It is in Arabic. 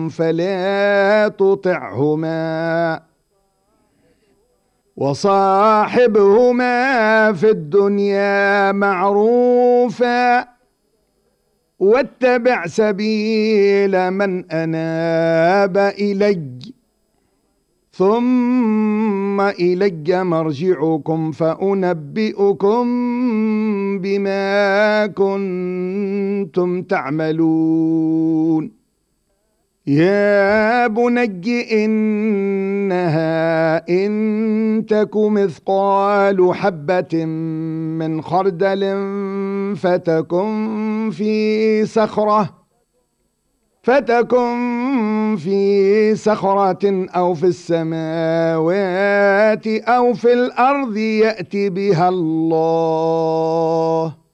فلا تطعهما وصاحبهما في الدنيا معروفا واتبع سبيل من أناب إلي ثم إلي مرجعكم فأنبئكم بما كنتم تعملون يا بني إنها إن تك مثقال حبة من خردل فتكن في صخرة أو في السماوات أو في الأرض يأت بها الله